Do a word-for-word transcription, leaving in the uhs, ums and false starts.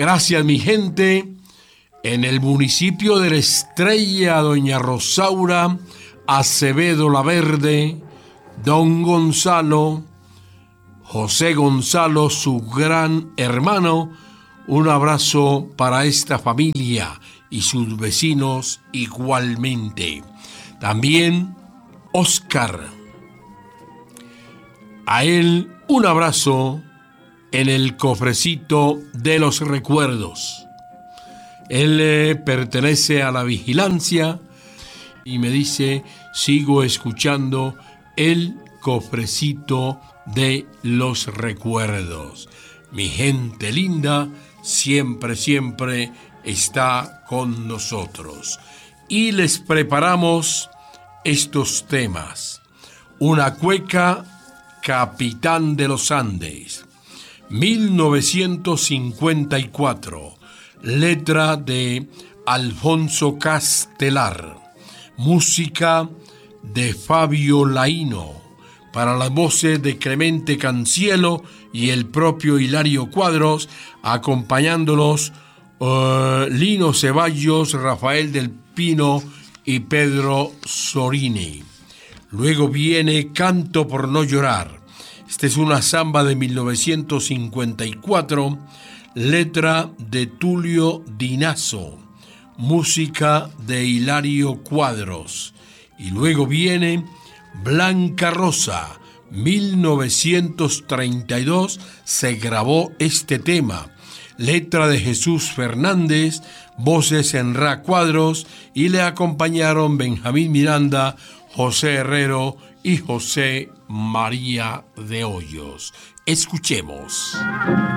Gracias, mi gente. En el municipio de La Estrella, doña Rosaura Acevedo La Verde, don Gonzalo, José Gonzalo, su gran hermano, un abrazo para esta familia y sus vecinos igualmente. También Oscar, a él un abrazo en el cofrecito de los recuerdos. Él eh, pertenece a la vigilancia y me dice, sigo escuchando el cofrecito de los recuerdos. Mi gente linda siempre, siempre está con nosotros. Y les preparamos estos temas. Una cueca, Capitán de los Andes, mil novecientos cincuenta y cuatro, letra de Alfonso Castelar, música de Fabio Laino, para las voces de Clemente Cancielo y el propio Hilario Cuadros, acompañándolos uh, Lino Ceballos, Rafael del Pino y Pedro Sorini. Luego viene Canto por no llorar. Esta es una samba de mil novecientos cincuenta y cuatro, letra de Tulio Dinazo, música de Hilario Cuadros. Y luego viene Blanca Rosa, mil novecientos treinta y dos se grabó este tema, letra de Jesús Fernández, voces en Ra Cuadros, y le acompañaron Benjamín Miranda, José Herrero y José María de Hoyos. Escuchemos.